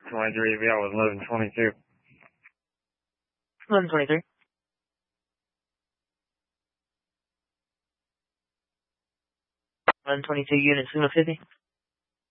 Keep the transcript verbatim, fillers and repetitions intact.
twenty-three, V L was eleven twenty-two. eleven twenty-three. eleven twenty-two, unit Sigma fifty.